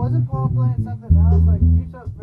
wasn't Paul playing something else? Like, you took